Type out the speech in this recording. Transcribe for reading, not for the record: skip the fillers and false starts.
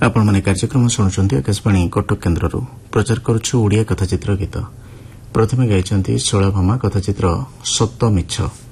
आपण माने कार्यक्रम शुणुंट आकाशवाणी कटक केन्द्र प्रचार करुछु ओडिया कथाचित्र गीत प्रथमे गाइछन्ती शोलाभामा कथाचित्र सत मिछ।